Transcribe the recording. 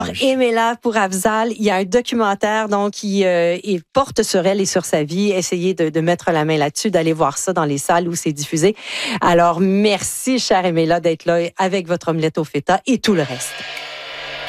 Emela pour Afzal. Il y a un documentaire donc qui il porte sur elle et sur sa vie. Essayez de mettre la main là-dessus, d'aller voir ça dans les salles où c'est diffusé. Alors, merci, chère Emela, d'être là avec votre omelette au feta et tout le reste.